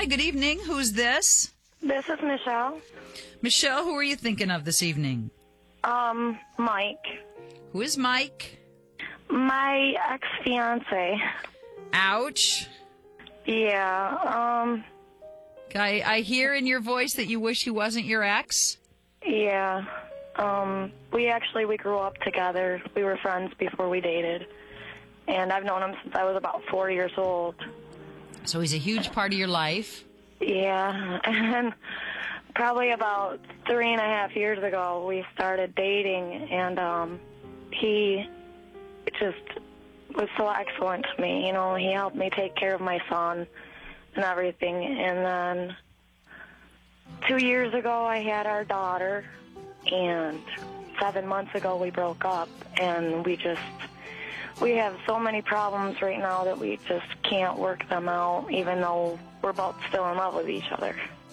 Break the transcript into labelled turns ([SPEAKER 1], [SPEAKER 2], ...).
[SPEAKER 1] Hi, good evening. Who's this?
[SPEAKER 2] This is Michelle.
[SPEAKER 1] Michelle, who are you thinking of this evening?
[SPEAKER 2] Mike.
[SPEAKER 1] Who is Mike?
[SPEAKER 2] My ex-fiance.
[SPEAKER 1] Ouch.
[SPEAKER 2] Yeah,
[SPEAKER 1] I hear in your voice that you wish he wasn't your ex.
[SPEAKER 2] yeah. We grew up together. We were friends before we dated. And I've known him since I was about 4 years old.
[SPEAKER 1] So he's a huge part of your life.
[SPEAKER 2] Yeah, and probably about 3.5 years ago, we started dating, and he just was so excellent to me. You know, he helped me take care of my son and everything. And then 2 years ago, I had our daughter, and 7 months ago, we broke up, and we have so many problems right now that we just can't work them out, even though we're both still in love with each other.